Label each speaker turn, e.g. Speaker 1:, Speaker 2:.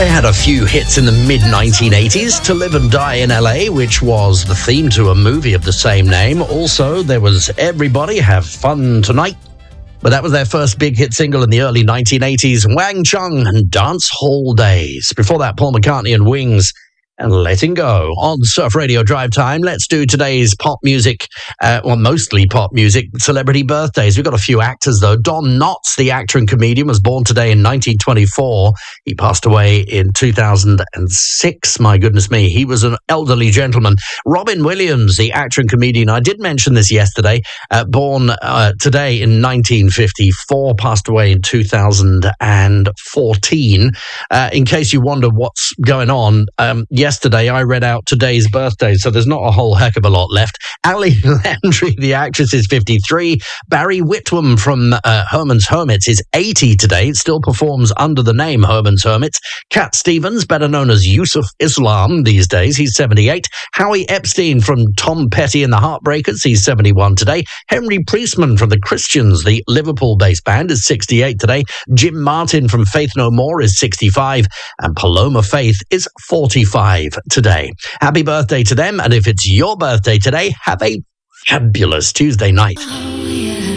Speaker 1: They had a few hits in the mid-1980s, To Live and Die in LA, which was the theme to a movie of the same name. Also, there was Everybody Have Fun Tonight, but that was their first big hit single in the early 1980s, Wang Chung and Dance Hall Days. Before that, Paul McCartney and Wings and Letting Go. On Surf Radio Drive Time, let's do today's pop music, mostly pop music, celebrity birthdays. We've got a few actors, though. Don Knotts, the actor and comedian, was born today in 1924. He passed away in 2006. My goodness me, he was an elderly gentleman. Robin Williams, the actor and comedian, I did mention this yesterday, born today in 1954, passed away in 2014. In case you wonder what's going on, yesterday I read out today's birthday, so there's not a whole heck of a lot left. Ali Landry, the actress, is 53. Barry Whitwam from Herman's Hermits is 80 today. It still performs under the name Herman's Hermits. Cat Stevens, better known as Yusuf Islam these days, he's 78. Howie Epstein from Tom Petty and the Heartbreakers, he's 71 today. Henry Priestman from the Christians, the Liverpool-based band, is 68 today. Jim Martin from Faith No More is 65. And Paloma Faith is 45 today. Happy birthday to them, and if it's your birthday today, have a fabulous Tuesday night.